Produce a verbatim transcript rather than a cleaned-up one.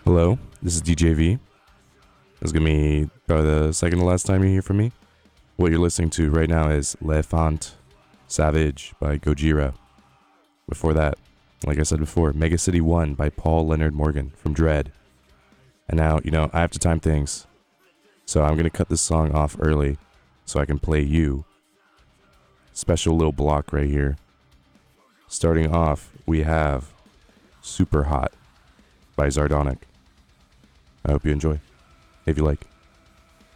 Hello, this is D J V. This is gonna be probably the second to last time you hear from me. What you're listening to right now is L'Enfant Savage by Gojira. Before that, like I said before, Mega City one by Paul Leonard Morgan from Dread. And now, you know, I have to time things. So I'm gonna cut this song off early so I can play you. Special little block right here. Starting off, we have Super Hot by Zardonic. I hope you enjoy, if you like.